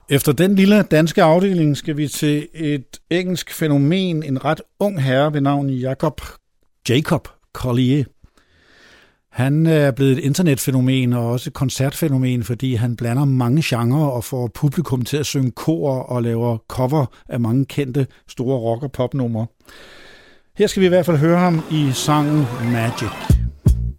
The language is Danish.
Efter den lille danske afdeling skal vi til et engelsk fænomen, en ret ung herre ved navn Jacob Collier. Han er blevet et internetfænomen og også et koncertfænomen, fordi han blander mange genrer og får publikum til at synge kor og laver cover af mange kendte store rock- og popnumre. Her skal vi i hvert fald høre ham i sangen Magic.